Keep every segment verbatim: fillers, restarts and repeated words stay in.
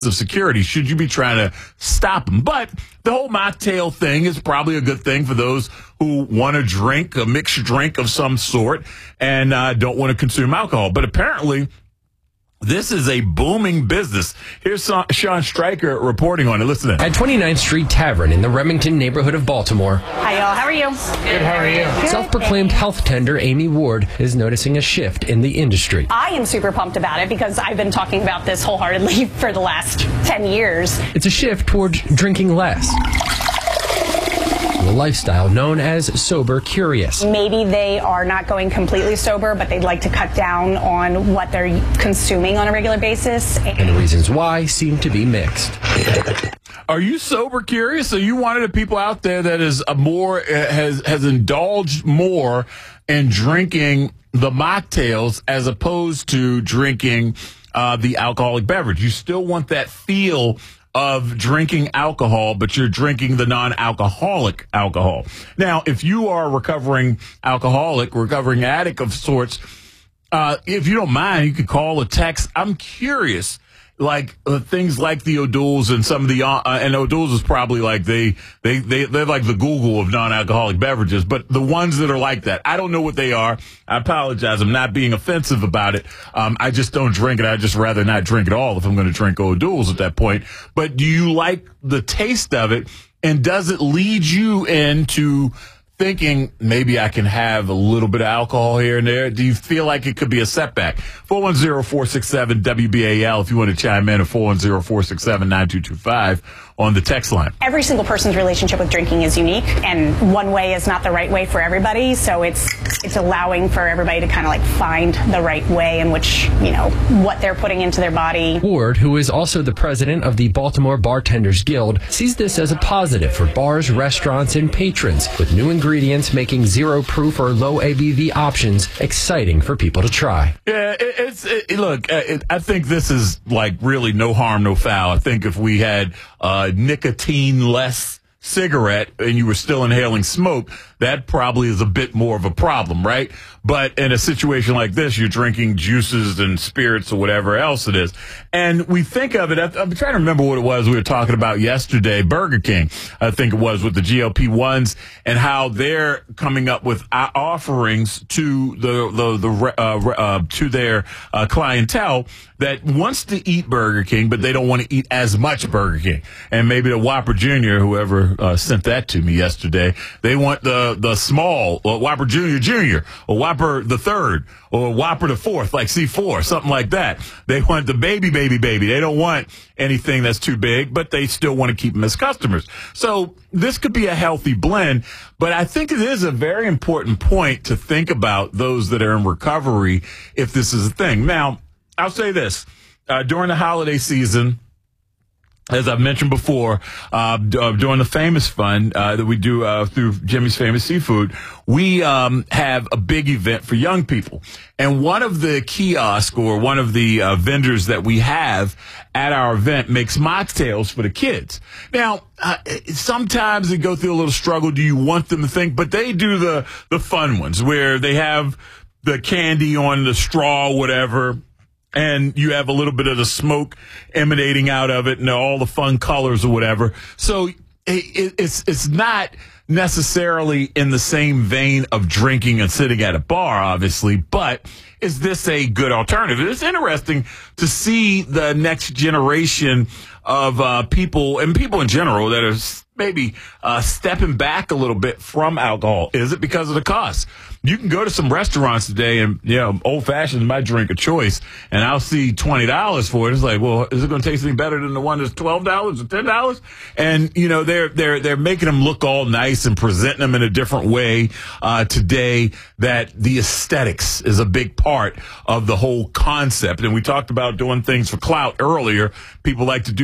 of security should you be trying to stop them. But the whole mocktail thing is probably a good thing for those who want to drink a mixed drink of some sort and uh, don't want to consume alcohol. But apparently, this is a booming business. Here's Sean Stryker reporting on it. Listen in. At twenty-ninth Street Tavern in the Remington neighborhood of Baltimore. Hi, y'all. How are you? Good, how are you? Self-proclaimed health tender Amy Ward is noticing a shift in the industry. I am super pumped about it because I've been talking about this wholeheartedly for the last ten years. It's a shift toward drinking less. A lifestyle known as sober curious. Maybe they are not going completely sober, but they'd like to cut down on what they're consuming on a regular basis. And the reasons why seem to be mixed. Are you sober curious? Are you one of the people out there that is a more has has indulged more in drinking the mocktails as opposed to drinking uh, the alcoholic beverage? You still want that feel of drinking alcohol, but you're drinking the non-alcoholic alcohol. Now, if you are a recovering alcoholic, recovering addict of sorts, uh, if you don't mind, you could call or text. I'm curious, like uh, things like the O'Doul's and some of the, uh, and O'Doul's is probably like they, they, they, they're like the Google of non-alcoholic beverages, but the ones that are like that, I don't know what they are. I apologize. I'm not being offensive about it. Um, I just don't drink it. I'd just rather not drink at all if I'm going to drink O'Doul's at that point. But do you like the taste of it? And does it lead you into thinking maybe I can have a little bit of alcohol here and there? Do you feel like it could be a setback? four one zero, four six seven, W B A L if you want to chime in at four one zero, four six seven, nine two two five on the text line. Every single person's relationship with drinking is unique, and one way is not the right way for everybody, so it's it's allowing for everybody to kind of like find the right way in which, you know, what they're putting into their body. Ward, who is also the president of the Baltimore Bartenders Guild, sees this as a positive for bars, restaurants, and patrons, with new ingredients making zero proof or low A B V options exciting for people to try. Yeah, it, it's it, look, it, I think this is like really no harm, no foul. I think if we had uh, nicotine-less cigarette and you were still inhaling smoke, that probably is a bit more of a problem, right? But in a situation like this, you're drinking juices and spirits or whatever else it is. And we think of it, I'm trying to remember what it was we were talking about yesterday, Burger King, I think it was, with the G L P ones and how they're coming up with offerings to the, the, the uh, uh, to their uh, clientele that wants to eat Burger King, but they don't want to eat as much Burger King. And maybe the Whopper Junior, whoever uh, sent that to me yesterday, they want the the small, or Whopper Junior Junior, or Whopper the third, or Whopper the fourth, like C four, something like that. They want the baby, baby, baby. They don't want anything that's too big, but they still want to keep them as customers. So this could be a healthy blend, but I think it is a very important point to think about those that are in recovery if this is a thing. Now, I'll say this. Uh, during the holiday season, as I've mentioned before, uh, d- uh, during the Famous Fund uh, that we do uh, through Jimmy's Famous Seafood, we um, have a big event for young people. And one of the kiosks or one of the uh, vendors that we have at our event makes mocktails for the kids. Now, uh, sometimes they go through a little struggle. Do you want them to think? But they do the, the fun ones where they have the candy on the straw, whatever, and you have a little bit of the smoke emanating out of it and all the fun colors or whatever. So it, it's it's not necessarily in the same vein of drinking and sitting at a bar, obviously, but is this a good alternative? It's interesting to see the next generation of uh, people, and people in general, that are maybe uh, stepping back a little bit from alcohol. Is it because of the cost? You can go to some restaurants today and, you know, old-fashioned is my drink of choice, and I'll see twenty dollars for it. It's like, well, is it going to taste any better than the one that's twelve dollars or ten dollars? And, you know, they're they're they're making them look all nice and presenting them in a different way uh, today, that the aesthetics is a big part of the whole concept. And we talked about doing things for clout earlier. People like to do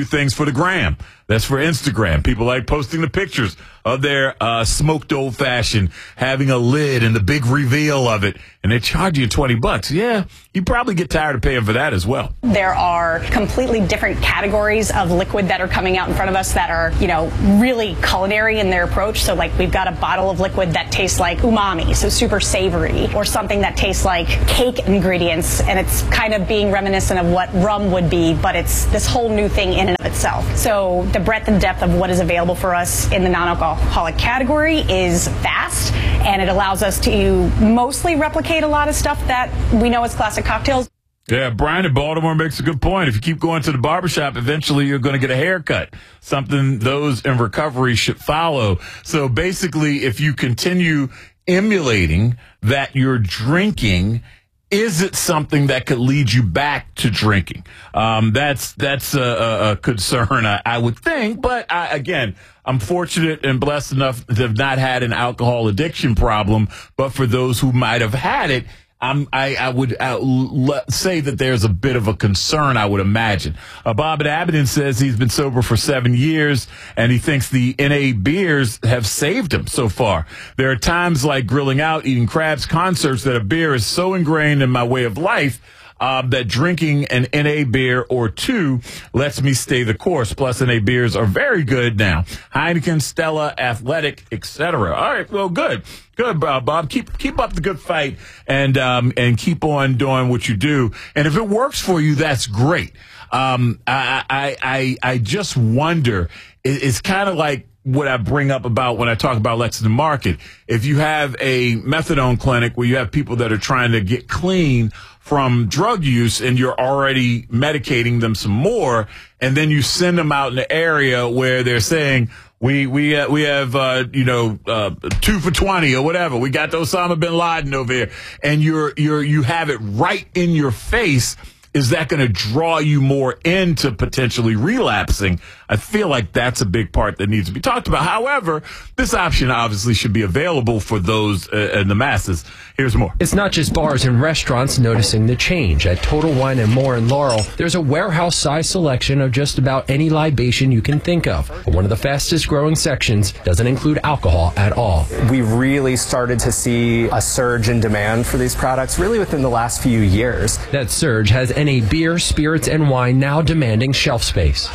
things for the gram. That's for Instagram. People like posting the pictures of their uh, smoked old fashioned, having a lid and the big reveal of it, and they charge you twenty bucks. Yeah, you probably get tired of paying for that as well. There are completely different categories of liquid that are coming out in front of us that are, you know, really culinary in their approach. So like we've got a bottle of liquid that tastes like umami, so super savory, or something that tastes like cake ingredients, and it's kind of being reminiscent of what rum would be, but it's this whole new thing in and of itself. So the breadth and depth of what is available for us in the non-alcoholic category is vast, and it allows us to mostly replicate a lot of stuff that we know as classic cocktails. Yeah, Brian in Baltimore makes a good point. If you keep going to the barbershop, eventually you're going to get a haircut, something those in recovery should follow. So basically, if you continue emulating that you're drinking, is it something that could lead you back to drinking? Um, that's that's a, a concern, I, I would think. But I, again, I'm fortunate and blessed enough to have not had an alcohol addiction problem. But for those who might have had it, I'm, I, I would uh, l- say that there's a bit of a concern, I would imagine. Uh, Bob in Abingdon says he's been sober for seven years, and he thinks the N A beers have saved him so far. There are times like grilling out, eating crabs, concerts, that a beer is so ingrained in my way of life Uh, that drinking an N A beer or two lets me stay the course. Plus, N A beers are very good now. Heineken, Stella, Athletic, et cetera. All right, well, good. Good, uh, Bob. Keep keep up the good fight, and um, and keep on doing what you do. And if it works for you, that's great. Um, I, I, I, I just wonder, it, it's kind of like what I bring up about when I talk about Lexington Market. If you have a methadone clinic where you have people that are trying to get clean from drug use and you're already medicating them some more, and then you send them out in the area where they're saying, we we uh, we have uh, you know uh, two for twenty or whatever. We got the Osama bin Laden over here, and you're you're you have it right in your face. Is that going to draw you more into potentially relapsing? I feel like that's a big part that needs to be talked about. However, this option obviously should be available for those uh, in the masses. Here's more. It's not just bars and restaurants noticing the change. At Total Wine and More in Laurel, there's a warehouse-sized selection of just about any libation you can think of. But one of the fastest-growing sections doesn't include alcohol at all. We really started to see a surge in demand for these products really within the last few years. That surge has N A beer, spirits, and wine now demanding shelf space.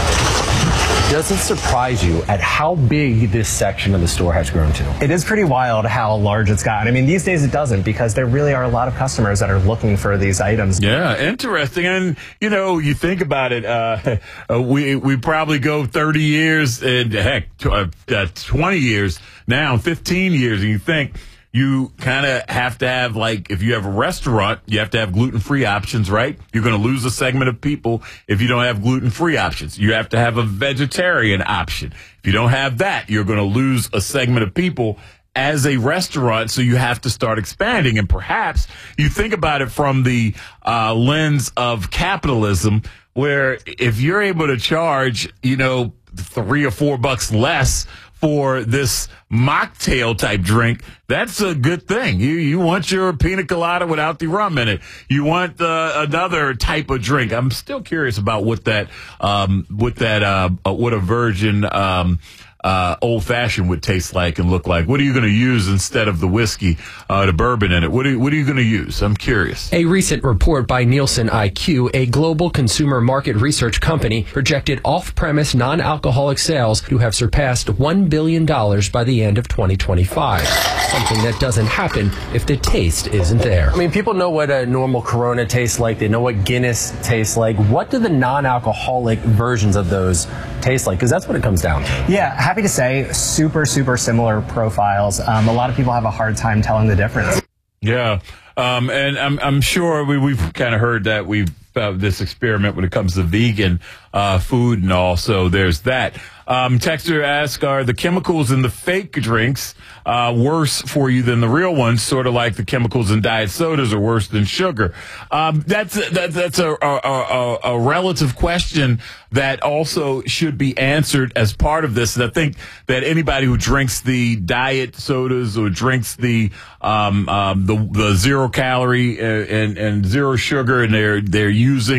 Does it surprise you at how big this section of the store has grown to? It is pretty wild how large it's gotten. I mean, these days it doesn't, because there really are a lot of customers that are looking for these items. Yeah, interesting. And, you know, you think about it, uh, uh, we we probably go thirty years and, heck, uh, uh, twenty years now, fifteen years, and you think you kind of have to have, like, if you have a restaurant, you have to have gluten-free options, right? You're going to lose a segment of people if you don't have gluten-free options. You have to have a vegetarian option. If you don't have that, you're going to lose a segment of people as a restaurant, so you have to start expanding. And perhaps you think about it from the uh, lens of capitalism, where if you're able to charge, you know, three or four bucks less for this mocktail type drink, that's a good thing. You you want your pina colada without the rum in it. You want uh, another type of drink. I'm still curious about what that um what that uh what a virgin um uh old fashioned would taste like and look like. What are you going to use instead of the whiskey, uh the bourbon in it? What are what are you going to use? I'm curious. A recent report by Nielsen I Q, a global consumer market research company, projected off-premise non-alcoholic sales to have surpassed one billion dollars by the end of twenty twenty-five. Something that doesn't happen if the taste isn't there. I mean, people know what a normal Corona tastes like. They know what Guinness tastes like. What do the non-alcoholic versions of those taste like? Because that's what it comes down to. Yeah, happy to say, super, super similar profiles. Um, a lot of people have a hard time telling the difference. Yeah, um, and I'm I'm sure we, we've kind of heard that we've uh, this experiment when it comes to vegan uh, food and all. So there's that. Um, Texter asks, are the chemicals in the fake drinks uh, worse for you than the real ones? Sort of like the chemicals in diet sodas are worse than sugar. Um, that's that, that's a, a, a, a relative question that also should be answered as part of this. And I think that anybody who drinks the diet sodas or drinks the um, um, the, the zero calorie and, and, and zero sugar, and they're they're using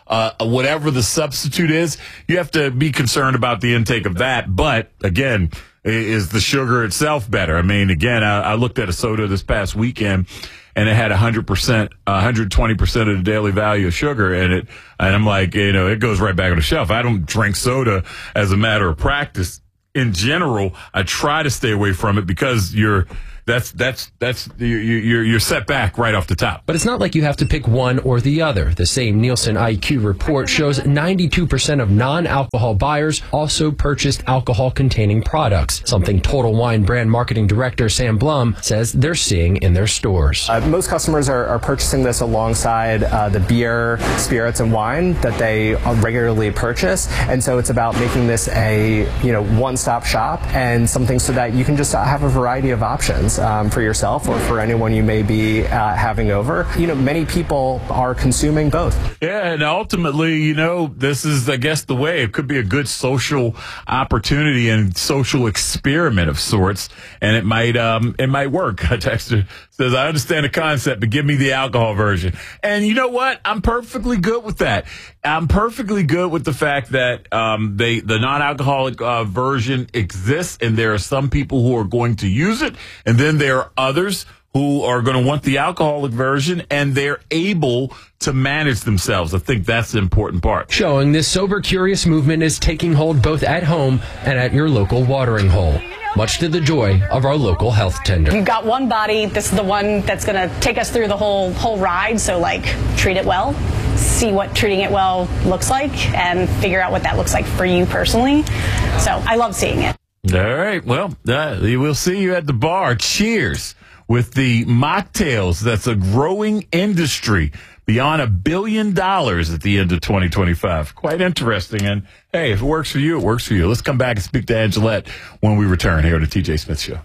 uh, whatever the substitute is, you have to be concerned about the intake of that. But again, is the sugar itself better? I mean, again, I, I looked at a soda this past weekend, and it had one hundred percent, one hundred twenty percent of the daily value of sugar in it. And I'm like, you know, it goes right back on the shelf. I don't drink soda as a matter of practice. In general, I try to stay away from it because you're that's that's that's you're you're, you're set back right off the top. But it's not like you have to pick one or the other. The same Nielsen I Q report shows ninety-two percent of non-alcohol buyers also purchased alcohol-containing products, something Total Wine brand marketing director Sam Blum says they're seeing in their stores. Uh, most customers are, are purchasing this alongside uh, the beer, spirits, and wine that they regularly purchase, and so it's about making this a you know one-stop shop and something so that you can just have a variety of options um, for yourself or for anyone you may be uh, having over. You know, many people are consuming both. Yeah, and ultimately, you know, this is, I guess, the way. It could be a good social opportunity and social experiment of sorts, and it might um, it might work. A texter says, I understand the concept, but give me the alcohol version. And you know what? I'm perfectly good with that. I'm perfectly good with the fact that um, they the non-alcoholic uh, version exists, and there are some people who are going to use it, and then there are others who are going to want the alcoholic version, and they're able to manage themselves. I think that's the important part. Showing this sober curious movement is taking hold both at home and at your local watering hole, much to the joy of our local health tender. You've got one body. This is the one that's going to take us through the whole whole ride. So, like, treat it well, see what treating it well looks like, and figure out what that looks like for you personally. So I love seeing it. All right. Well, uh, we'll see you at the bar. Cheers. With the mocktails, that's a growing industry beyond a billion dollars at the end of twenty twenty-five. Quite interesting. And, hey, if it works for you, it works for you. Let's come back and speak to Angelette when we return here to T J Smith Show.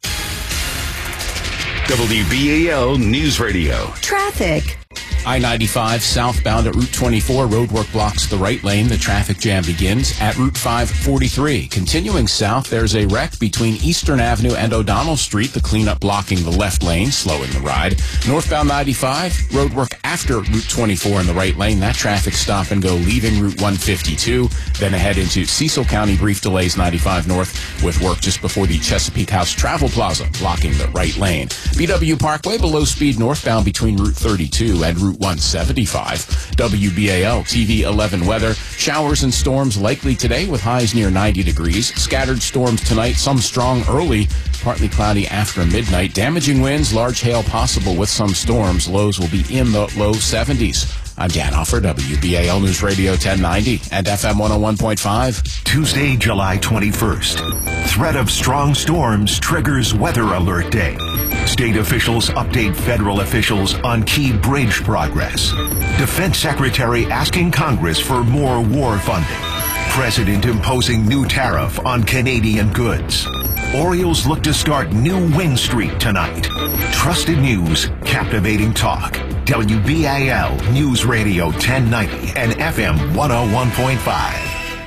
W B A L News Radio. Traffic. I ninety-five southbound at Route twenty-four. Roadwork blocks the right lane. The traffic jam begins at Route five forty-three. Continuing south, there's a wreck between Eastern Avenue and O'Donnell Street. The cleanup blocking the left lane, slowing the ride. Northbound ninety-five, roadwork after Route twenty-four in the right lane. That traffic stop and go leaving Route one fifty-two. Then ahead into Cecil County. Brief delays ninety-five north with work just before the Chesapeake House Travel Plaza, blocking the right lane. B W Parkway below speed northbound between Route thirty-two and Route one seventy-five. W B A L T V eleven weather. Showers and storms likely today with highs near ninety degrees. Scattered storms tonight, some strong early, partly cloudy after midnight. Damaging winds, large hail possible with some storms. Lows will be in the low seventies. I'm Dan Hoffer, W B A L News Radio ten ninety and F M one oh one point five. Tuesday, July twenty-first. Threat of strong storms triggers Weather Alert Day. State officials update federal officials on key bridge progress. Defense Secretary asking Congress for more war funding. President imposing new tariff on Canadian goods. Orioles look to start new win streak tonight. Trusted news, captivating talk. W B A L News Radio ten ninety and F M one oh one point five.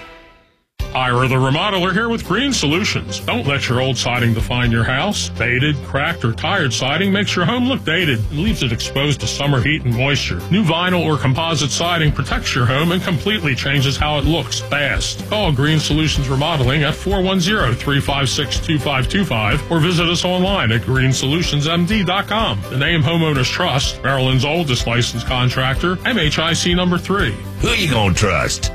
Ira the Remodeler here with Green Solutions. Don't let your old siding define your house. Faded, cracked, or tired siding makes your home look dated and leaves it exposed to summer heat and moisture. New vinyl or composite siding protects your home and completely changes how it looks fast. Call Green Solutions Remodeling at four one zero, three five six, two five two five or visit us online at green solutions m d dot com. The name Homeowners Trust, Maryland's oldest licensed contractor, M H I C number three. Who you gonna trust?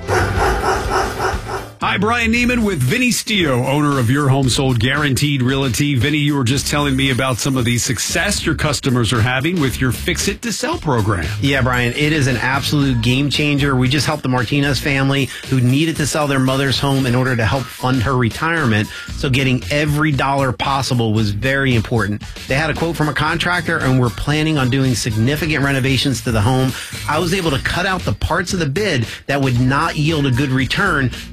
Hi, Brian Neiman with Vinny Stio, owner of Your Home Sold Guaranteed Realty. Vinny, you were just telling me about some of the success your customers are having with your Fix It to Sell program. Yeah, Brian, it is an absolute game changer. We just helped the Martinez family who needed to sell their mother's home in order to help fund her retirement. So getting every dollar possible was very important. They had a quote from a contractor and we're planning on doing significant renovations to the home. I was able to cut out the parts of the bid that would not yield a good return, use my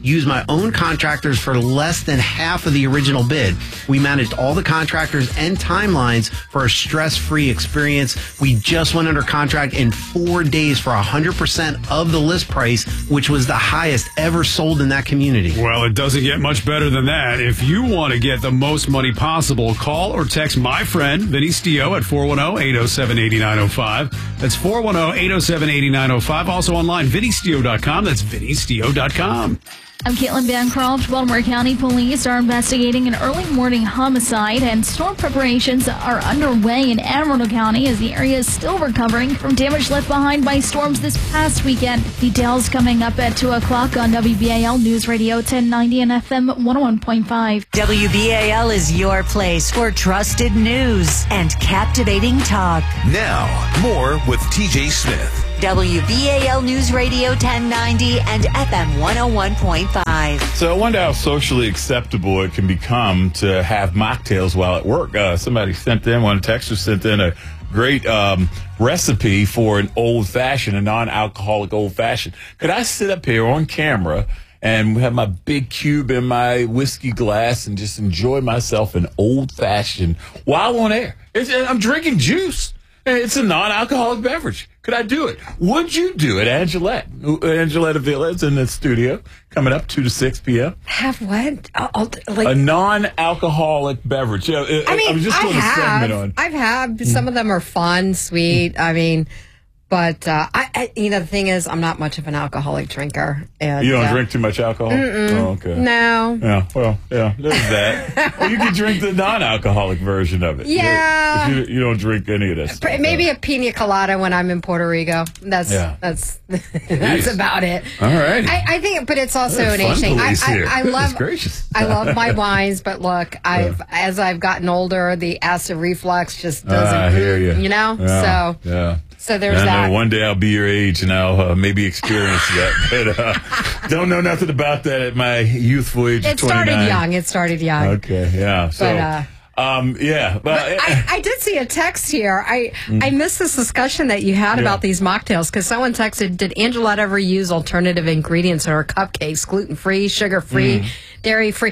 to own contractors for less than half of the original bid. We managed all the contractors and timelines for a stress-free experience. We just went under contract in four days for one hundred percent of the list price, which was the highest ever sold in that community. Well, it doesn't get much better than that. If you want to get the most money possible, call or text my friend, Vinny Stio, at four one zero, eight zero seven, eight nine zero five. That's four one zero, eight zero seven, eight nine zero five. Also online, vinny stio dot com. That's vinny stio dot com. I'm Caitlin Bancroft. Baltimore County Police are investigating an early morning homicide, and storm preparations are underway in Anne Arundel County as the area is still recovering from damage left behind by storms this past weekend. Details coming up at two o'clock on W B A L News Radio ten ninety and F M one oh one point five. W B A L is your place for trusted news and captivating talk. Now, more with T J Smith. W B A L News Radio ten ninety and F M one oh one point five. So I wonder how socially acceptable it can become to have mocktails while at work. Uh, somebody sent in, one texter sent in a great um, recipe for an old-fashioned, a non-alcoholic old-fashioned. Could I sit up here on camera and have my big cube in my whiskey glass and just enjoy myself an old-fashioned while on air? It's, I'm drinking juice. It's a non-alcoholic beverage. Could I do it? Would you do it, Angelette? Angelette Avila is in the studio, coming up two to six p.m. Have what? I'll, I'll, like, a non-alcoholic beverage. I, I mean, I was just doing I a have. segment on. I've had. Some of them are fun, sweet. I mean, but uh, I, I, you know, the thing is, I'm not much of an alcoholic drinker. And you don't uh, drink too much alcohol? Mm-mm. Oh, okay. No. Yeah. Well, yeah. There's that. Well, you can drink the non-alcoholic version of it. Yeah. You, you don't drink any of this. P- Maybe a pina colada when I'm in Puerto Rico. That's Yeah. that's that's about it. All right. I, I think, but it's also There's an age fun thing. I, police here. I, I Goodness love gracious. I love my wines, but look, I've as I've gotten older, the acid reflux just doesn't. I hear you. You know, Yeah. so Yeah. so there's I that. know one day I'll be your age and I'll uh, maybe experience that, but uh, don't know nothing about that at my youthful age of It started twenty-nine. young. It started young. Okay, yeah. So, But, uh, um, yeah. But, I, I did see a text here. I I missed this discussion that you had Yeah. about these mocktails because someone texted, "Did Angelette ever use alternative ingredients in her cupcakes? Gluten free, sugar free, Mm. dairy free?"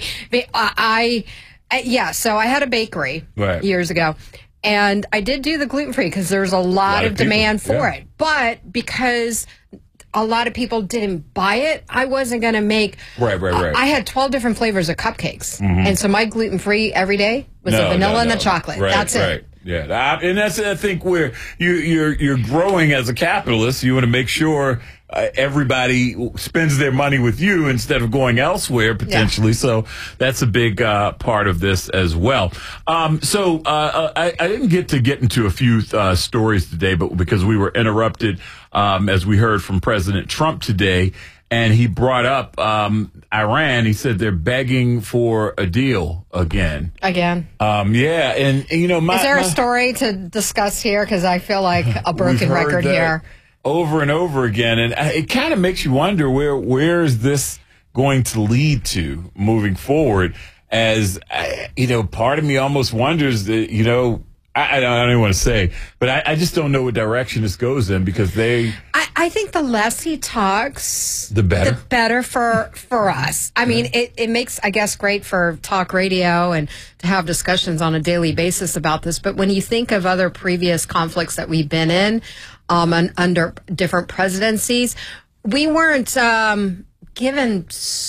I, I yeah. So I had a bakery Right. years ago. And I did do the gluten free because there's a lot, lot of, of people, demand for yeah. it. But because a lot of people didn't buy it, I wasn't going to make. Right, right, right. I had twelve different flavors of cupcakes. Mhm. And so my gluten free every day was No, the vanilla no, and no. the chocolate. Right, That's right. it. Yeah, I, and that's I think where you you're you're growing as a capitalist. You want to make sure uh, everybody spends their money with you instead of going elsewhere potentially. So that's a big uh, part of this as well. Um, so uh, I, I didn't get to get into a few uh, stories today, but because we were interrupted um, as we heard from President Trump today. And he brought up um, Iran. He said they're begging for a deal again. Again. Um, yeah, and you know, my, Is there my, a story to discuss here? Because I feel like a broken we've heard record that here. over and over again, and it kind of makes you wonder where where is this going to lead to moving forward? As I, you know, part of me almost wonders that you know. I, I don't even want to say, but I, I just don't know what direction this goes in because they. I, I think the less he talks, The better. The better for for us. I mean, it, it makes, I guess, great for talk radio and to have discussions on a daily basis about this. But when you think of other previous conflicts that we've been in um, un, under different presidencies, we weren't um, given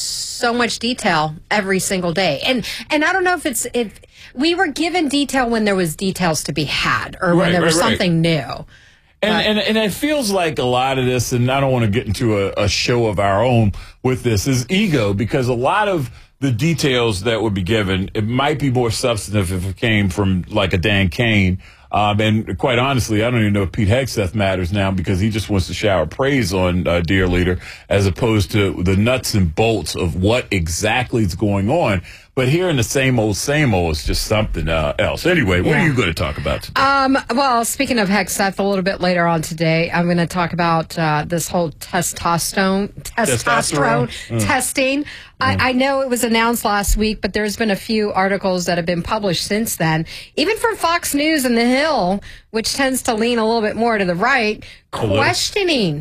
so much detail every single day. And and I don't know if it's if we were given detail when there was details to be had or when Right, there was right, right. something new. And, and and it feels like a lot of this, and I don't want to get into a, a show of our own with this, is ego, because a lot of the details that would be given, it might be more substantive if it came from like a Dan Kane. Um, and quite honestly, I don't even know if Pete Hegseth matters now because he just wants to shower praise on uh, Dear Leader as opposed to the nuts and bolts of what exactly is going on. But hearing the same old, same old is just something uh, else. Anyway, what Yeah. are you going to talk about today? Um, well, speaking of Hegseth, a little bit later on today, I'm going to talk about uh, this whole testosterone testosterone, Testosterone? Mm. testing. I, I know it was announced last week, but there's been a few articles that have been published since then, even from Fox News and The Hill, which tends to lean a little bit more to the right, little. questioning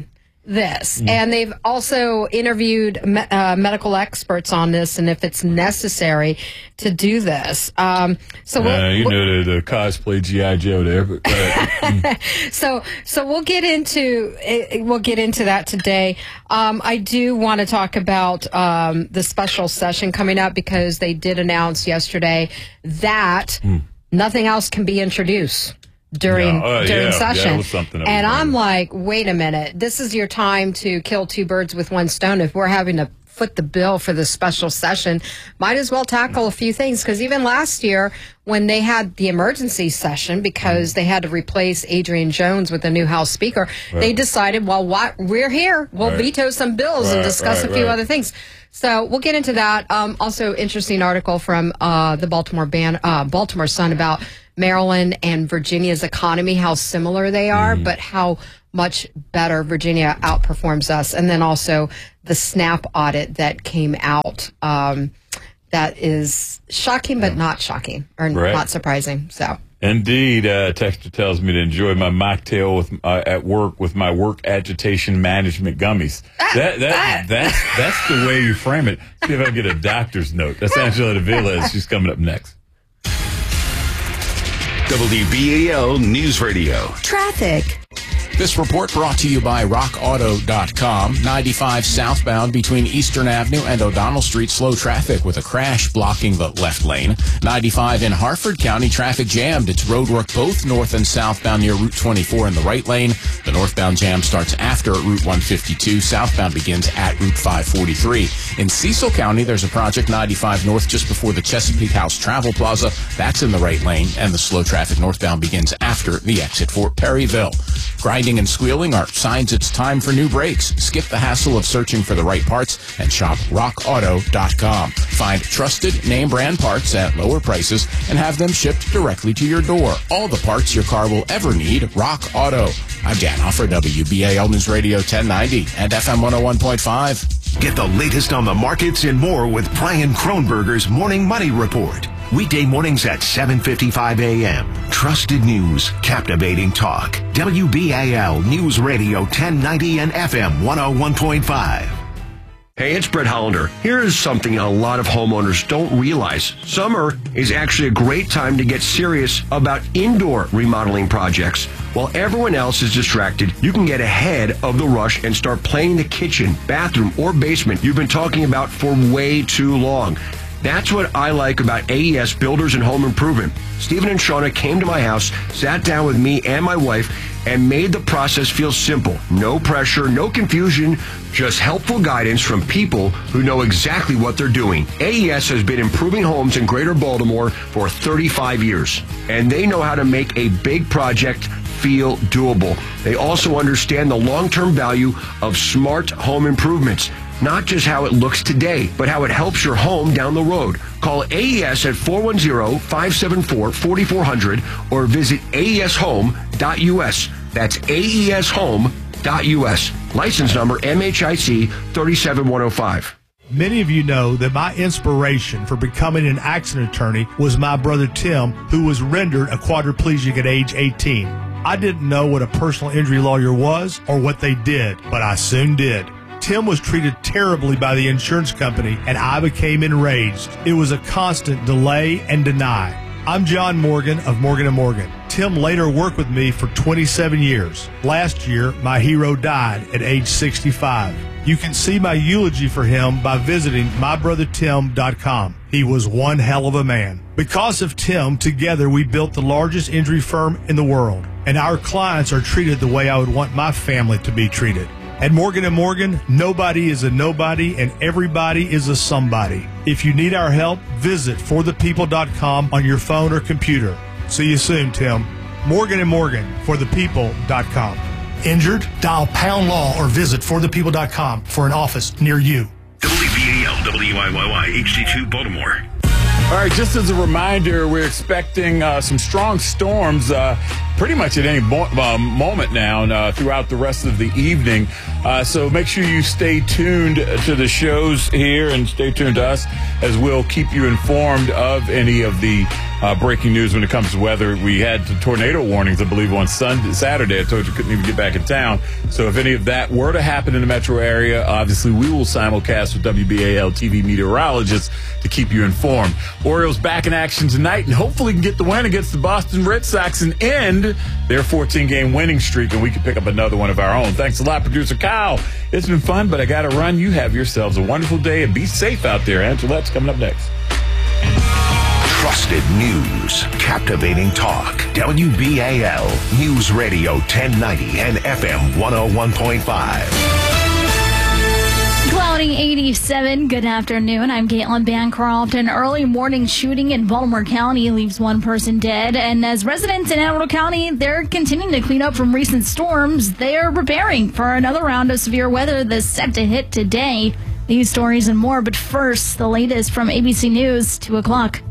this. Mm. And they've also interviewed me- uh, medical experts on this and if it's necessary to do this. Um, so uh, we'll, you we'll, know the, the cosplay G I. Joe there. But, uh, so so we'll get into we'll get into that today. Um, I do want to talk about um, the special session coming up because they did announce yesterday that mm. nothing else can be introduced during no, uh, during yeah, session. Yeah, and I'm like, wait a minute, this is your time to kill two birds with one stone. If we're having to foot the bill for the special session, might as well tackle a few things, because even last year when they had the emergency session because they had to replace Adrian Jones with a new House Speaker, right. they decided, well, what, we're here, we'll right. veto some bills right, and discuss right, a few right. other things. So we'll get into that. Um, also, interesting article from uh, the Baltimore Ban- uh, Baltimore Sun about Maryland and Virginia's economy, how similar they are, mm. but how much better Virginia outperforms us. And then also the SNAP audit that came out. Um, that is shocking, but not shocking, or right. not surprising. So. Indeed, uh, Texter tells me to enjoy my mocktail with uh, at work with my work agitation management gummies. That that that's that's the way you frame it. See if I can get a doctor's note. That's Angela Davila. She's coming up next. W B A L News Radio. Traffic. This report brought to you by rock auto dot com. ninety-five southbound between Eastern Avenue and O'Donnell Street, slow traffic with a crash blocking the left lane. ninety-five in Harford County, traffic jammed. It's roadwork both north and southbound near Route twenty-four in the right lane. The northbound jam starts after Route one fifty-two. Southbound begins at Route five forty-three. In Cecil County, there's a Project ninety-five north just before the Chesapeake House Travel Plaza. That's in the right lane, and the slow traffic northbound begins after the exit for Perryville. Grinding and squealing are signs it's time for new brakes. Skip the hassle of searching for the right parts and shop rock auto dot com. Find trusted name brand parts at lower prices and have them shipped directly to your door. All the parts your car will ever need, Rock Auto. I'm Dan Hoffer, W B A L News Radio ten ninety and F M one oh one point five. Get the latest on the markets and more with Brian Kronberger's Morning Money Report. Weekday mornings at seven fifty-five a.m. Trusted news, captivating talk. W B A L News Radio ten ninety and F M one oh one point five. Hey, it's Brett Hollander. Here is something a lot of homeowners don't realize. Summer is actually a great time to get serious about indoor remodeling projects. While everyone else is distracted, you can get ahead of the rush and start planning the kitchen, bathroom, or basement you've been talking about for way too long. That's what I like about A E S Builders and Home Improvement. Stephen and Shauna came to my house, sat down with me and my wife, and made the process feel simple. No pressure, no confusion, just helpful guidance from people who know exactly what they're doing. A E S has been improving homes in Greater Baltimore for thirty-five years, and they know how to make a big project feel doable. They also understand the long-term value of smart home improvements. Not just how it looks today, but how it helps your home down the road. Call A E S at four one zero, five seven four, four four zero zero or visit A E S home dot U S. That's A E S home dot U S. License number M H I C three seven one zero five. Many of you know that my inspiration for becoming an accident attorney was my brother Tim, who was rendered a quadriplegic at age eighteen. I didn't know what a personal injury lawyer was or what they did, but I soon did. Tim was treated terribly by the insurance company, and I became enraged. It was a constant delay and deny. I'm John Morgan of Morgan and Morgan. Tim later worked with me for twenty-seven years. Last year, my hero died at age sixty-five. You can see my eulogy for him by visiting my brother tim dot com. He was one hell of a man. Because of Tim, together we built the largest injury firm in the world, and our clients are treated the way I would want my family to be treated. At Morgan and Morgan, nobody is a nobody and everybody is a somebody. If you need our help, visit for the people dot com on your phone or computer. See you soon, Tim. Morgan and Morgan, for the people dot com. Injured? Dial pound law or visit for the people dot com for an office near you. W B A L W I Y Y H D two Baltimore. All right, just as a reminder, we're expecting uh, some strong storms uh, pretty much at any mo- uh, moment now uh, throughout the rest of the evening. Uh, so make sure you stay tuned to the shows here and stay tuned to us as we'll keep you informed of any of the uh, breaking news when it comes to weather. We had the tornado warnings, I believe, on Sunday, Saturday. I told you couldn't even get back in town. So if any of that were to happen in the metro area, obviously we will simulcast with W B A L T V meteorologists to keep you informed. Orioles back in action tonight and hopefully can get the win against the Boston Red Sox and end their fourteen-game winning streak, and we can pick up another one of our own. Thanks a lot, producer Kyle. It's been fun, but I got to run. You have yourselves a wonderful day, and be safe out there. Angelette's coming up next. Trusted news, captivating talk. W B A L News Radio ten ninety and F M one oh one point five. Cloudy eighty-seven. Good afternoon. I'm Caitlin Bancroft. An early morning shooting in Baltimore County leaves one person dead. And as residents in Anne Arundel County, they're continuing to clean up from recent storms. They're preparing for another round of severe weather that's set to hit today. These stories and more. But first, the latest from A B C News, two o'clock.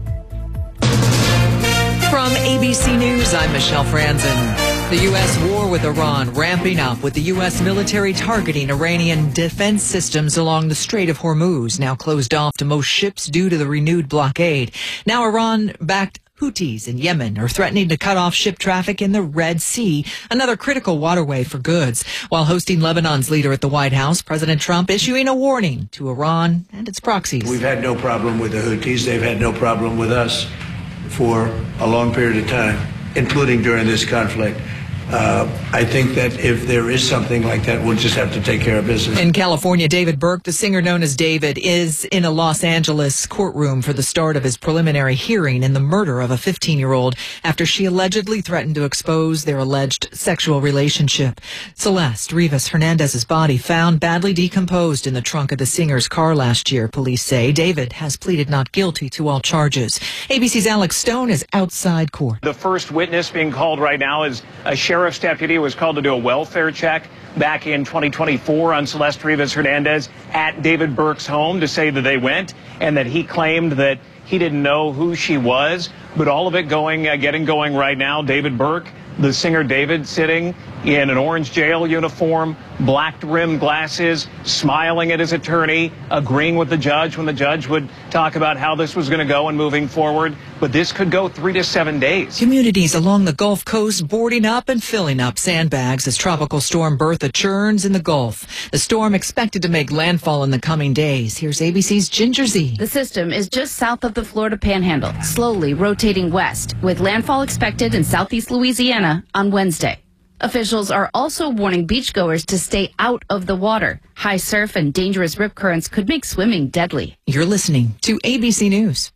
From A B C News, I'm Michelle Franzen. The U S war with Iran ramping up, with the U S military targeting Iranian defense systems along the Strait of Hormuz, now closed off to most ships due to the renewed blockade. Now Iran-backed Houthis in Yemen are threatening to cut off ship traffic in the Red Sea, another critical waterway for goods. While hosting Lebanon's leader at the White House, President Trump issuing a warning to Iran and its proxies. We've had no problem with the Houthis. They've had no problem with us for a long period of time, including during this conflict. Uh, I think that if there is something like that, we'll just have to take care of business. In California, David Burke, the singer known as David, is in a Los Angeles courtroom for the start of his preliminary hearing in the murder of a fifteen-year-old after she allegedly threatened to expose their alleged sexual relationship. Celeste Rivas Hernandez's body found badly decomposed in the trunk of the singer's car last year, police say. David has pleaded not guilty to all charges. A B C's Alex Stone is outside court. The first witness being called right now is a sheriff's deputy who was called to do a welfare check back in twenty twenty-four on Celeste Rivas Hernandez at David Burke's home to say that they went and that he claimed that he didn't know who she was. But all of it going, uh, getting going right now. David Burke, the singer David, sitting in an orange jail uniform, black rimmed glasses, smiling at his attorney, agreeing with the judge when the judge would talk about how this was going to go and moving forward. But this could go three to seven days. Communities along the Gulf Coast boarding up and filling up sandbags as Tropical Storm Bertha churns in the Gulf. The storm expected to make landfall in the coming days. Here's A B C's Ginger Z. The system is just south of the Florida Panhandle, slowly rotating west, with landfall expected in southeast Louisiana on Wednesday. Officials are also warning beachgoers to stay out of the water. High surf and dangerous rip currents could make swimming deadly. You're listening to A B C News.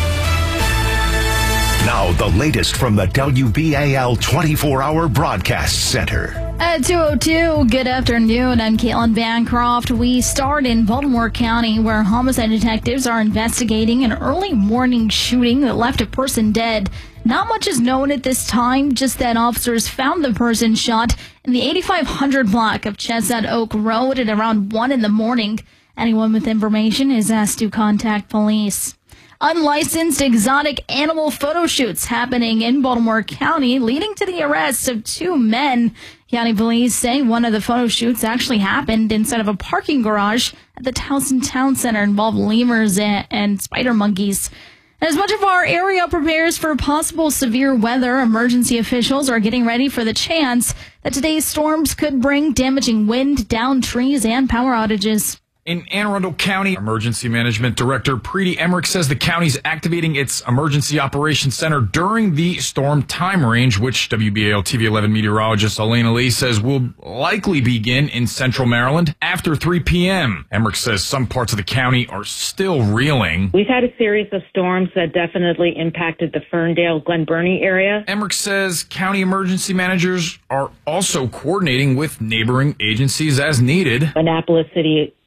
Now the latest from the W B A L twenty-four hour Broadcast Center. At two oh two, good afternoon. I'm Caitlin Bancroft. We start in Baltimore County, where homicide detectives are investigating an early morning shooting that left a person dead. Not much is known at this time, just that officers found the person shot in the eighty-five hundred block of Chestnut Oak Road at around one in the morning. Anyone with information is asked to contact police. Unlicensed exotic animal photo shoots happening in Baltimore County, leading to the arrest of two men. County police say one of the photo shoots actually happened inside of a parking garage at the Towson Town Center, involved lemurs and, and spider monkeys. As much of our area prepares for possible severe weather, emergency officials are getting ready for the chance that today's storms could bring damaging wind, downed trees, and power outages. In Anne Arundel County, Emergency Management Director Preeti Emmerich says the county's activating its Emergency Operations Center during the storm time range, which W B A L T V eleven meteorologist Elena Lee says will likely begin in central Maryland after three p.m. Emmerich says some parts of the county are still reeling. We've had a series of storms that definitely impacted the Ferndale, Glen Burnie area. Emmerich says county emergency managers are also coordinating with neighboring agencies as needed. Annapolis City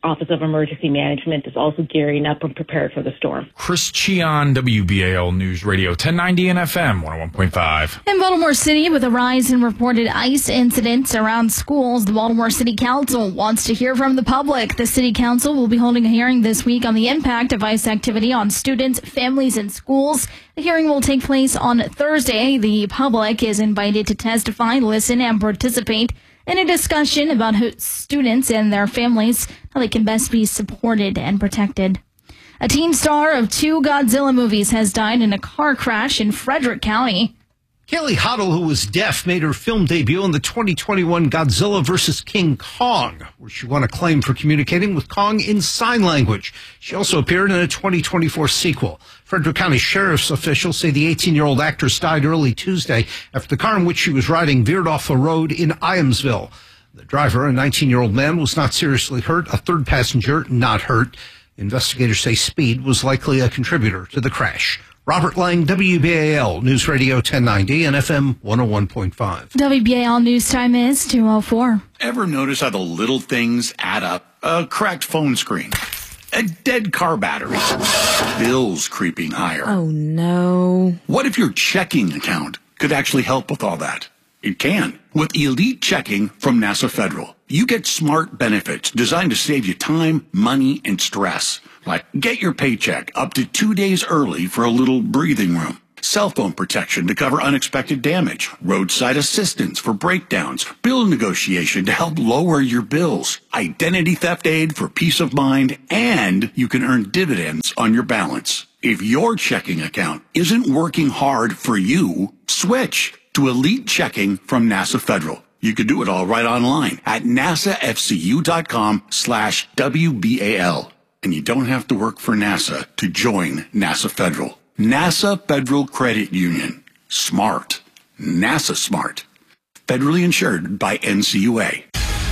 Office of Emergency Management is also gearing up and prepared for the storm. Chris Cheon, W B A L News Radio ten ninety and F M one oh one point five. In Baltimore City, with a rise in reported ICE incidents around schools, the Baltimore City Council wants to hear from the public. The City Council will be holding a hearing this week on the impact of ICE activity on students, families, and schools. The hearing will take place on Thursday. The public is invited to testify, listen, and participate in a discussion about who students and their families, how they can best be supported and protected. A teen star of two Godzilla movies has died in a car crash in Frederick County. Haley Hoddle, who was deaf, made her film debut in the twenty twenty-one Godzilla versus King Kong, where she won acclaim for communicating with Kong in sign language. She also appeared in a twenty twenty-four sequel. Frederick County Sheriff's officials say the eighteen-year-old actress died early Tuesday after the car in which she was riding veered off a road in Iamsville. The driver, a nineteen-year-old man, was not seriously hurt. A third passenger not hurt. Investigators say speed was likely a contributor to the crash. Robert Lang, W B A L News Radio ten ninety and F M one oh one point five. W B A L News Time is two oh four. Ever notice how the little things add up? A cracked phone screen, a dead car battery, bills creeping higher. Oh, no. What if your checking account could actually help with all that? It can. With Elite Checking from NASA Federal, you get smart benefits designed to save you time, money, and stress. Like get your paycheck up to two days early for a little breathing room. Cell phone protection to cover unexpected damage. Roadside assistance for breakdowns. Bill negotiation to help lower your bills. Identity theft aid for peace of mind. And you can earn dividends on your balance. If your checking account isn't working hard for you, switch to Elite Checking from NASA Federal. You can do it all right online at nasafcu.com slash WBAL. And you don't have to work for NASA to join NASA Federal. NASA Federal Credit Union. Smart. NASA smart. Federally insured by N C U A.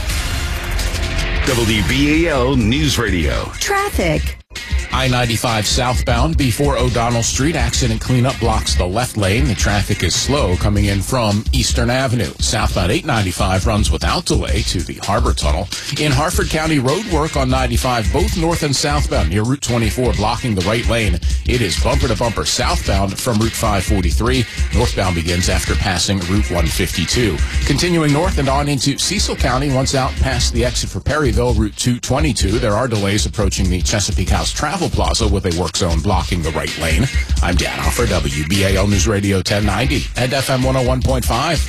W B A L News Radio. Traffic. I ninety-five southbound before O'Donnell Street. Accident cleanup blocks the left lane. The traffic is slow coming in from Eastern Avenue. Southbound eight ninety-five runs without delay to the Harbor Tunnel. In Harford County, road work on ninety-five, both north and southbound near Route twenty-four, blocking the right lane. It is bumper to bumper southbound from Route five forty-three. Northbound begins after passing Route one fifty-two. Continuing north and on into Cecil County, once out past the exit for Perryville, Route two twenty-two. There are delays approaching the Chesapeake House Travel Plaza with a work zone blocking the right lane. I'm Dan Hoffer, W B A L News Radio ten ninety and F M one oh one point five.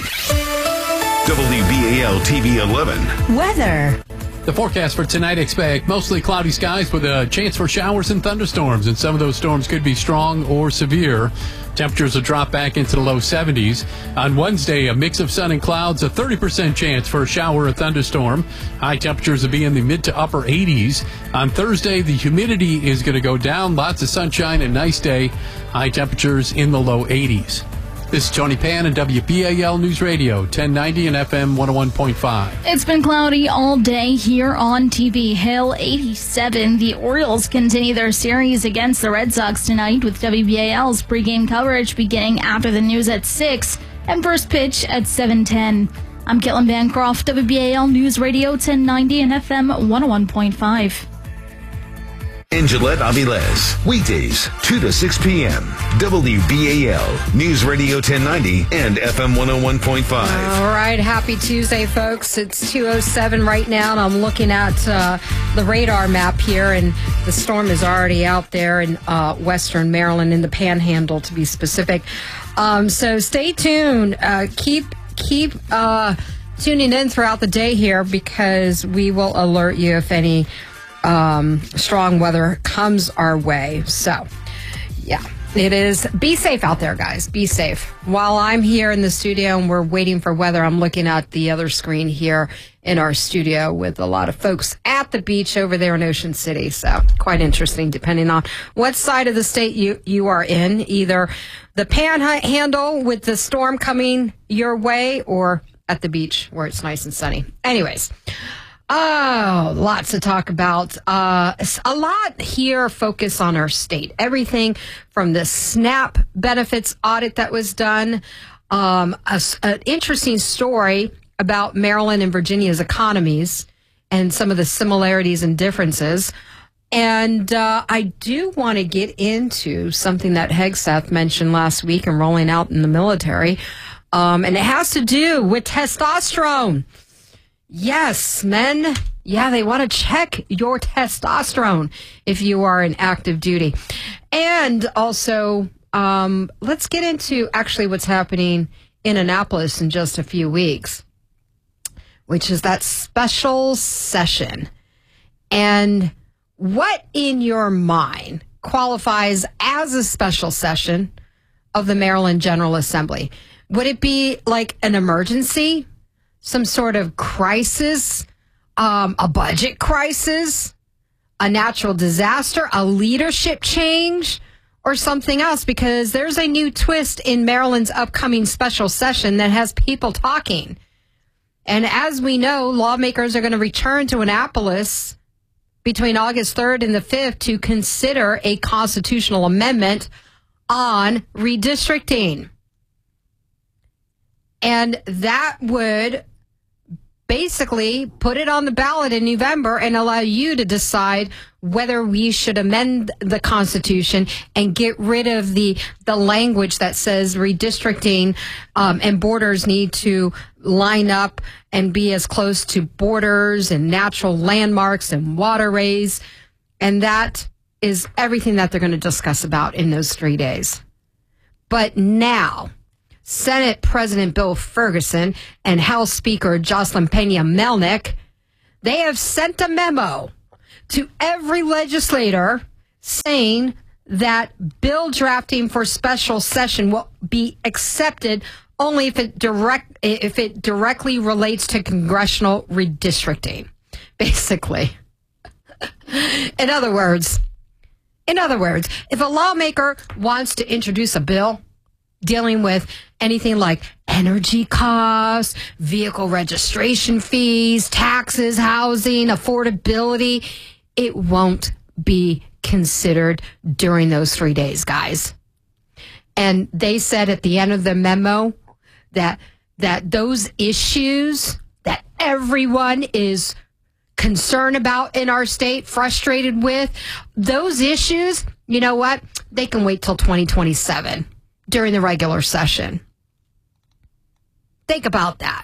W B A L T V eleven. Weather. The forecast for tonight expect mostly cloudy skies with a chance for showers and thunderstorms, and some of those storms could be strong or severe. Temperatures will drop back into the low seventies. On Wednesday, a mix of sun and clouds, a thirty percent chance for a shower or thunderstorm. High temperatures will be in the mid to upper eighties. On Thursday, the humidity is going to go down. Lots of sunshine and nice day. High temperatures in the low eighties. This is Tony Pan and W B A L News Radio, ten ninety and F M one oh one point five. It's been cloudy all day here on T V Hill eighty-seven. The Orioles continue their series against the Red Sox tonight with W B A L's pregame coverage beginning after the news at six and first pitch at seven ten. I'm Caitlin Bancroft, W B A L News Radio ten ninety and F M one oh one point five. In Gillette Avilés, weekdays, two to six p.m. W B A L News Radio ten ninety and F M one oh one point five. All right, happy Tuesday, folks. It's two oh seven right now, and I'm looking at uh, the radar map here, and the storm is already out there in uh, western Maryland, in the Panhandle, to be specific. Um, so stay tuned. Uh, keep keep uh, tuning in throughout the day here, because we will alert you if any Um, strong weather comes our way. So, yeah, it is. Be safe out there, guys. Be safe. While I'm here in the studio and we're waiting for weather, I'm looking at the other screen here in our studio with a lot of folks at the beach over there in Ocean City. So, quite interesting, depending on what side of the state you, you are in. Either the Panhandle with the storm coming your way, or at the beach where it's nice and sunny. Anyways. Oh, lots to talk about. Uh, a lot here focus on our state. Everything from the SNAP benefits audit that was done, um, a, an interesting story about Maryland and Virginia's economies, and some of the similarities and differences. And uh, I do want to get into something that Hegseth mentioned last week and rolling out in the military. Um, and it has to do with testosterone. Yes, men. Yeah, they want to check your testosterone if you are in active duty. And also, um, let's get into actually what's happening in Annapolis in just a few weeks, which is that special session. And what in your mind qualifies as a special session of the Maryland General Assembly? Would it be like an emergency, some sort of crisis, um, a budget crisis, a natural disaster, a leadership change, or something else? Because there's a new twist in Maryland's upcoming special session that has people talking. And as we know, lawmakers are going to return to Annapolis between August third and the fifth to consider a constitutional amendment on redistricting. And that would basically put it on the ballot in November and allow you to decide whether we should amend the Constitution and get rid of the the language that says redistricting um, and borders need to line up and be as close to borders and natural landmarks and waterways. And that is everything that they're going to discuss about in those three days. But now, Senate President Bill Ferguson and House Speaker Jocelyn Peña-Melnyk, they have sent a memo to every legislator saying that bill drafting for special session will be accepted only if it direct if it directly relates to congressional redistricting. Basically. In other words, in other words, if a lawmaker wants to introduce a bill dealing with anything like energy costs, vehicle registration fees, taxes, housing, affordability, it won't be considered during those three days, guys. And they said at the end of the memo that that those issues that everyone is concerned about in our state, frustrated with, those issues, you know what? They can wait till twenty twenty-seven during the regular session. Think about that.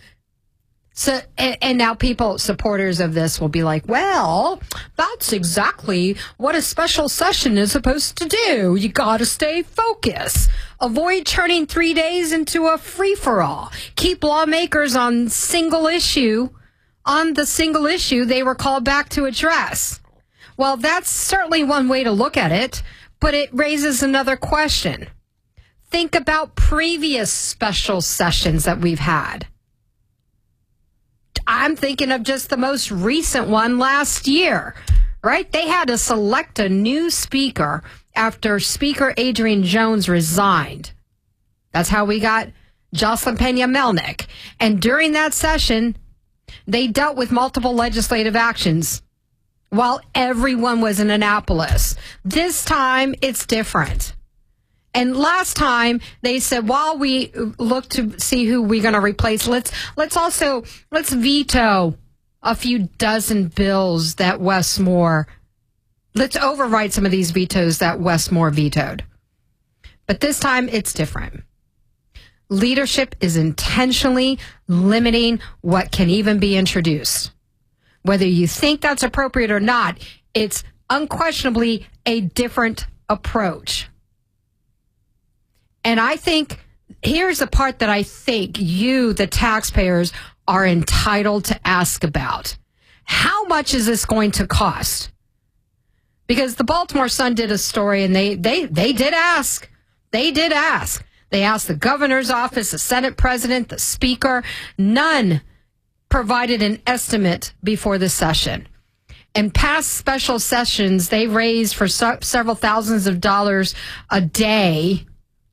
So, and, and now people, supporters of this will be like, well, that's exactly what a special session is supposed to do. You got to stay focused. Avoid turning three days into a free-for-all. Keep lawmakers on single issue, on the single issue they were called back to address. Well, that's certainly one way to look at it, but it raises another question. Think about previous special sessions that we've had. I'm thinking of just the most recent one last year, right? They had to select a new speaker after Speaker Adrian Jones resigned. That's how we got Jocelyn Peña-Melnyk. And during that session, they dealt with multiple legislative actions while everyone was in Annapolis. This time, it's different. And last time they said, while we look to see who we're going to replace, let's let's also let's veto a few dozen bills that Wes Moore. Let's override some of these vetoes that Wes Moore vetoed. But this time it's different. Leadership is intentionally limiting what can even be introduced. Whether you think that's appropriate or not, it's unquestionably a different approach. And I think here's the part that I think you, the taxpayers, are entitled to ask about. How much is this going to cost? Because the Baltimore Sun did a story and they, they, they did ask. They did ask. They asked the governor's office, the Senate president, the speaker. None provided an estimate before the session. In past special sessions, they raised for so, several thousands of dollars a day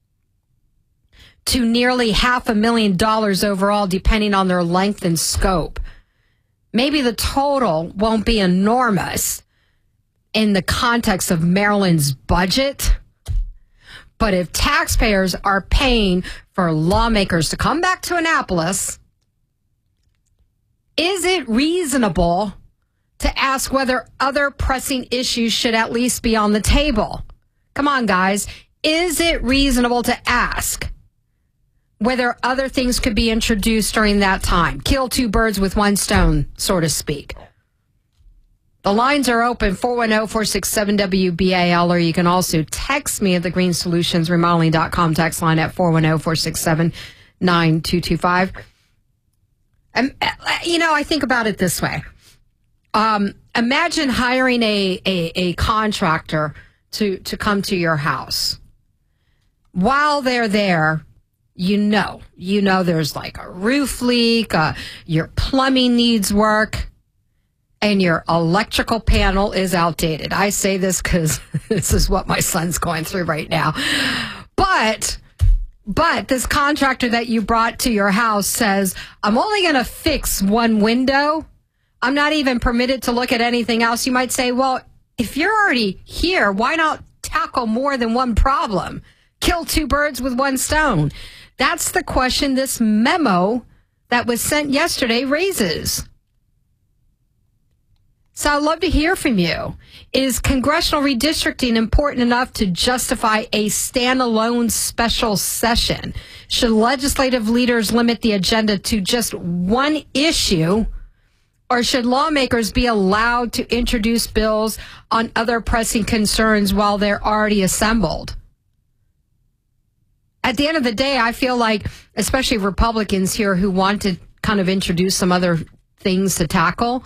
to nearly half a million dollars overall, depending on their length and scope. Maybe the total won't be enormous in the context of Maryland's budget, but if taxpayers are paying for lawmakers to come back to Annapolis Is it reasonable to ask whether other pressing issues should at least be on the table? Come on, guys. Is it reasonable to ask whether other things could be introduced during that time? Kill two birds with one stone, so to speak. The lines are open, four one zero, four six seven, W B A L, or you can also text me at the green solutions remodeling dot com text line at four one zero, four six seven, nine two two five. Um, you know, I think about it this way. Um, imagine hiring a, a, a contractor to, to come to your house. While they're there, you know, you know there's like a roof leak, uh, your plumbing needs work, and your electrical panel is outdated. I say this because this is what my son's going through right now. But, but this contractor that you brought to your house says, I'm only going to fix one window. I'm not even permitted to look at anything else. You might say, well, if you're already here, why not tackle more than one problem? Kill two birds with one stone. That's the question this memo that was sent yesterday raises. So I'd love to hear from you. Is congressional redistricting important enough to justify a standalone special session? Should legislative leaders limit the agenda to just one issue? Or should lawmakers be allowed to introduce bills on other pressing concerns while they're already assembled? At the end of the day, I feel like, especially Republicans here who want to kind of introduce some other things to tackle,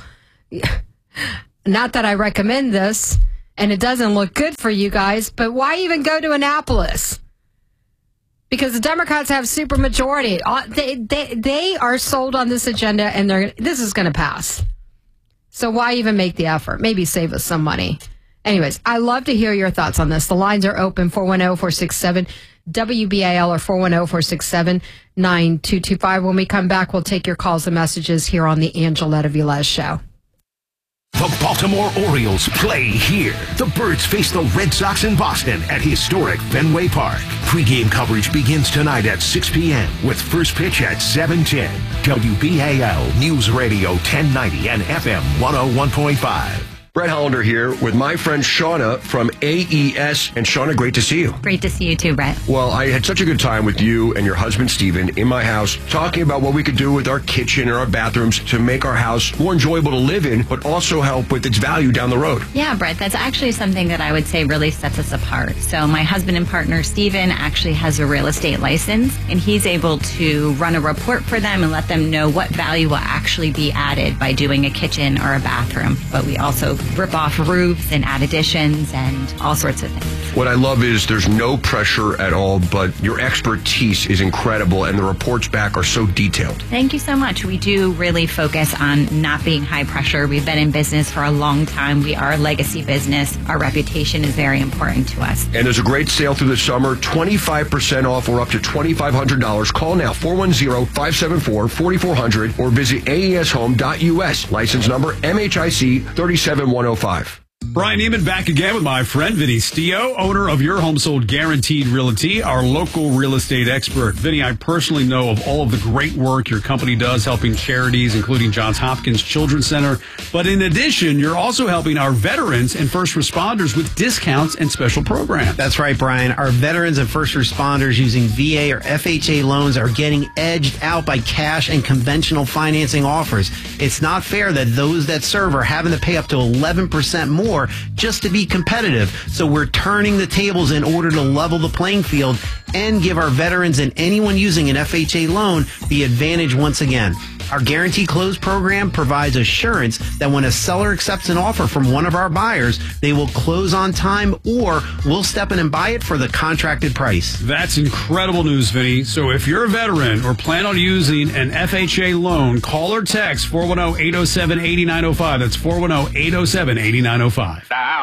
not that I recommend this, and it doesn't look good for you guys, but why even go to Annapolis? Because the Democrats have supermajority. They, they, they are sold on this agenda, and they're this is going to pass. So why even make the effort? Maybe save us some money. Anyways, I love to hear your thoughts on this. The lines are open, four one zero, four six seven, W B A L or four one zero, four six seven, nine two two five. When we come back, we'll take your calls and messages here on the Angeletta Velez Show. The Baltimore Orioles play here. The Birds face the Red Sox in Boston at historic Fenway Park. Pre-game coverage begins tonight at six p.m. with first pitch at seven ten. W B A L News Radio ten ninety and F M one oh one point five. Brett Hollander here with my friend Shauna from A E S. And Shauna, great to see you. Great to see you too, Brett. Well, I had such a good time with you and your husband, Steven, in my house, talking about what we could do with our kitchen and our bathrooms to make our house more enjoyable to live in, but also help with its value down the road. Yeah, Brett, that's actually something that I would say really sets us apart. So my husband and partner, Steven, actually has a real estate license, and he's able to run a report for them and let them know what value will actually be added by doing a kitchen or a bathroom. But we also rip off roofs and add additions and all sorts of things. What I love is there's no pressure at all, but your expertise is incredible, and the reports back are so detailed. Thank you so much. We do really focus on not being high pressure. We've been in business for a long time. We are a legacy business. Our reputation is very important to us. And there's a great sale through the summer, twenty-five percent off or up to twenty-five hundred dollars. Call now, four one zero, five seven four, four four zero zero or visit A E S home dot U S. License number M H I C three seven one zero five. Brian Neiman back again with my friend Vinny Stio, owner of Your Home Sold Guaranteed Realty, our local real estate expert. Vinny, I personally know of all of the great work your company does helping charities, including Johns Hopkins Children's Center. But in addition, you're also helping our veterans and first responders with discounts and special programs. That's right, Brian. Our veterans and first responders using V A or F H A loans are getting edged out by cash and conventional financing offers. It's not fair that those that serve are having to pay up to eleven percent more just to be competitive. So we're turning the tables in order to level the playing field and give our veterans and anyone using an F H A loan the advantage once again. Our Guarantee Close program provides assurance that when a seller accepts an offer from one of our buyers, they will close on time or we'll step in and buy it for the contracted price. That's incredible news, Vinny. So if you're a veteran or plan on using an F H A loan, call or text four one zero, eight zero seven, eight nine zero five. That's four one zero, eight zero seven, eight nine zero five.